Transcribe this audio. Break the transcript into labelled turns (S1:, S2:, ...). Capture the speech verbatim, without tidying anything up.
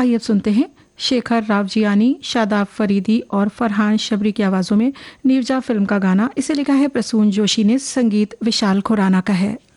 S1: आइए अब सुनते हैं शेखर रावजियानी, शादाब फरीदी और फरहान शबरी की आवाज़ों में नीरजा फिल्म का गाना। इसे लिखा है प्रसून जोशी ने, संगीत विशाल खुराना का है।